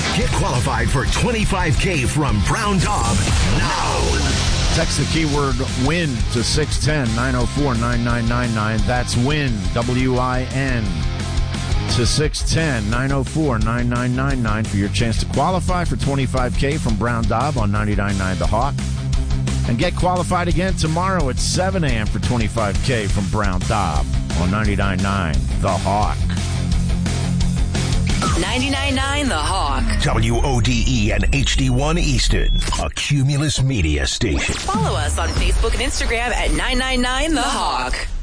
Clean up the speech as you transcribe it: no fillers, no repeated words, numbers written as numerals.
Get qualified for $25K from Brown Daub now. Text the keyword WIN to 610-904-9999. That's WIN, W-I-N, to 610-904-9999 for your chance to qualify for $25K from Brown Daub on 99.9 The Hawk. And get qualified again tomorrow at 7 a.m. for $25K from Brown Daub on 99.9 The Hawk. 99.9 The Hawk. WODE and HD1 Easton, a Cumulus Media station. Follow us on Facebook and Instagram at 999 The Hawk.